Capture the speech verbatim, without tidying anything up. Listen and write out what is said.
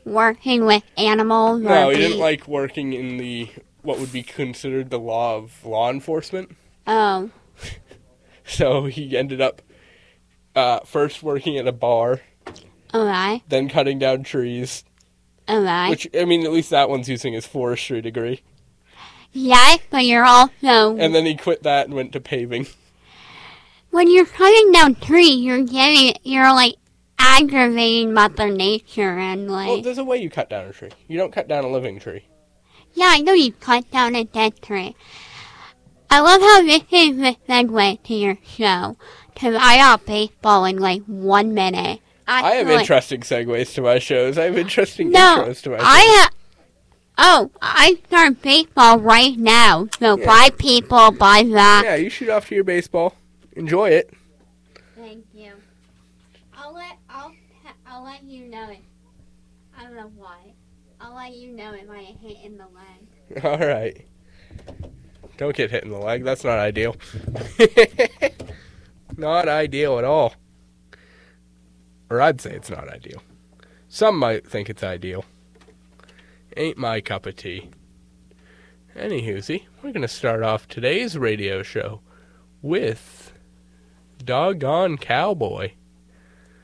working with animals. No, or he be... didn't like working in the, what would be considered the law of law enforcement. Oh. So he ended up uh, first working at a bar. Alright. Then cutting down trees. Alright. Which, I mean, at least that one's using his forestry degree. Yes, but you're also... And then he quit that and went to paving. When you're cutting down trees, you're getting... You're, like, aggravating Mother Nature and, like... Well, there's a way you cut down a tree. You don't cut down a living tree. Yeah, I know you cut down a dead tree. I love how this is the segue to your show. Because I got baseball in, like, one minute. I have like, interesting segues to my shows. I have interesting no, intros to my shows. I have... Oh, I start baseball right now. So Yeah. buy people, buy that. Yeah, you shoot off to your baseball. Enjoy it. Thank you. I'll let I'll I'll let you know it. I don't know why. I'll let you know if I hit in the leg. All right. Don't get hit in the leg. That's not ideal. Not ideal at all. Or I'd say it's not ideal. Some might think it's ideal. Ain't my cup of tea. Anywhoosie, we're going to start off today's radio show with Doggone Cowboy.